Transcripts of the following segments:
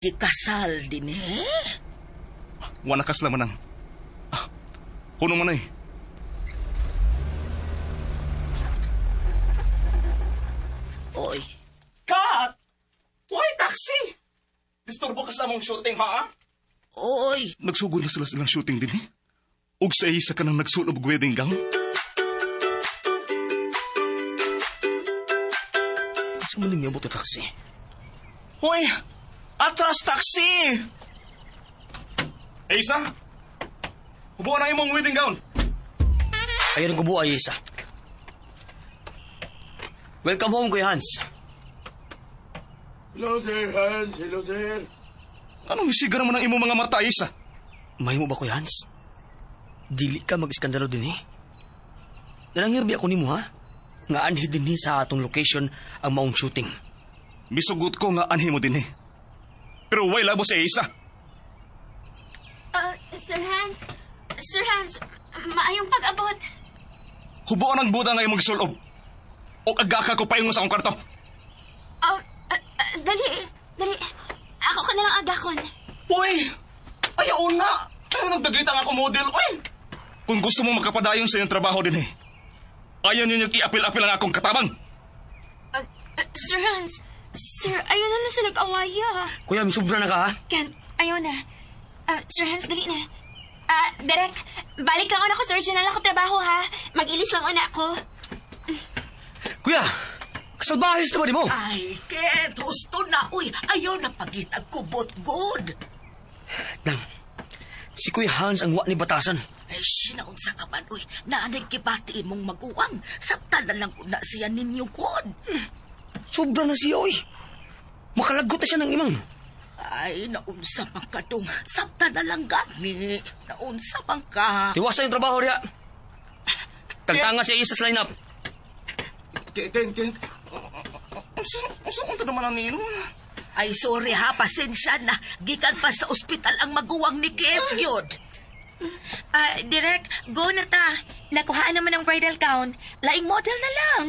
Ikasal din eh. Wanakas laman ang. Kuno mo na eh. Oy. Kat! Why taxi? Disturbo ka sa among shooting, ha? Oy. Nagsugod na sila silang shooting din eh. Ug sa isa ka nang nagsulob og wedding gown. Sa maning niya mo taxi. Hoy! Atras taxi! Isa! Hubuan na imong wedding gown. Ayun ko buhay, Isa. Welcome home, Kuya Hans. Hello, Sir Hans. Hello, sir. Anong isigar mo ng imong mga mata, Isa? May mo ba, Kuya Hans? Dili ka mag-iskandalo din eh. Nanangirbi ako ni mo, ha? Nga anhi din sa atong location ang maong shooting. Misugot ko nga anhi mo din eh. Pero way labo sa Isa. Sir Hans, maayong pag-abot. Hubuan ang buda nga imong gisulob. O agaka ko paingon sa akong kwarto. Dali. Ako ka na lang agakon. Hoy! Ayaw na! Ayaw nang dagita nga ako model, oy! Kung gusto mo makapadayon sa iyong trabaho din eh. Ayaw niyo niyong i-apil-apil ang akong katabang. Sir Hans, sir, ayaw na sa nag-awaya. Kuya, may sobra na ka, ha? Kent, ayaw na. Sir Hans, dali na. Derek, balik lang ako, sir. Diyan na lang ako trabaho, ha? Mag-ilis lang ako. Kuya! Kasalbahis na ba di mo? Ay, Kent, gusto na. Uy, ayaw na pagitag kubot good. Nang, si Kuya Hans ang wa ni batasan. Ay, sinaon sa kaman, uy. Naanay kibati imong maguwang. Sabta na lang ko na siya ninyo good. Sobra na siya, oy. Makalagot na siya ng imang. Ay, naunsa man ka dong. Sabta na lang gani. Naunsa man ka. Tiwasa yung trabaho niya. Tagtanga siya isa sa line-up. Kent. Unsa unta naman ang nino? Ay, sorry ha, pasensya na. Gikan pa sa ospital ang maguwang ni Kev, yun. Direk, go na ta. Nakuhaan naman ang bridal gown. Laing model na lang.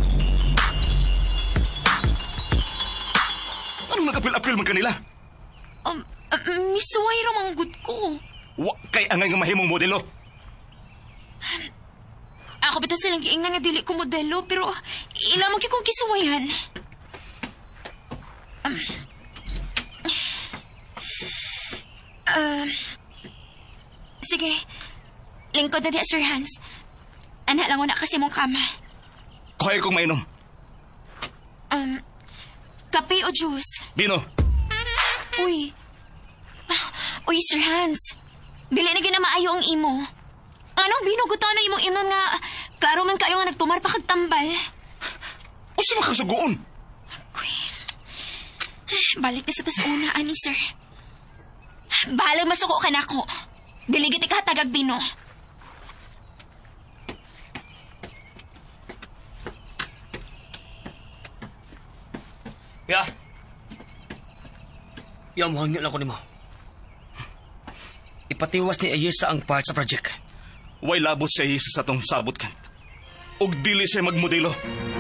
Anong nag-apil-apil man kanila? Miss Wairo mang good ko. Wa kay angay nga mahimong modelo. Ako bitaw silang giing nga dili ko modelo, pero ilang mo kong kisuwayan. Sige, lingkod na di, Sir Hans. Anak lang na kasi mong kama. Kaya kong mainom. Kape o juice? Bino. Uy, Sir Hans. Dili na gina maayo ang imo. Anong binugutan na imong imo nga klaro man kayo nga nagtumar pa kagtambal? O si makasugoon? Balik na sa tas una, ani, sir. Bahala masuko ka na ako. Diligit ka tagag bino. Ya. Ya, muhangyo lang ko ni mo. Ipatiwas ni Ayesa ang part sa project. Way labot siya isa sa tong sabot, Kent. Og dili siya magmodelo.